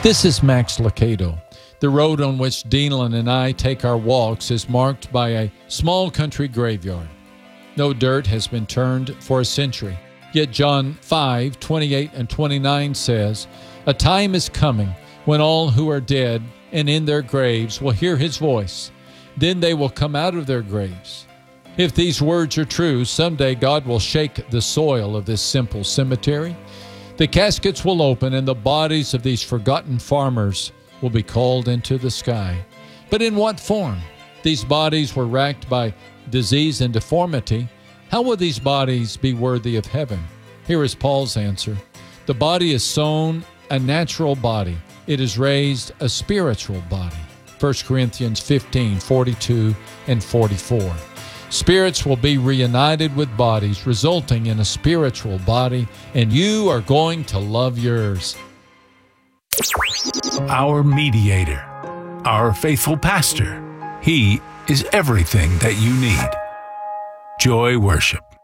This is Max Lucado. The road on which Deanlin and I take our walks is marked by a small country graveyard. No dirt has been turned for a century. Yet John 5:28 and 29 says, "A time is coming when all who are dead and in their graves will hear his voice. Then they will come out of their graves." If these words are true, someday God will shake the soil of this simple cemetery. The caskets will open and the bodies of these forgotten farmers will be called into the sky. But in what form? These bodies were racked by disease and deformity. How will these bodies be worthy of heaven? Here is Paul's answer. The body is sown a natural body. It is raised a spiritual body. 1 Corinthians 15:42 and 44. Spirits will be reunited with bodies, resulting in a spiritual body, and you are going to love yours. Our mediator, our faithful pastor. He is everything that you need. Joy Worship.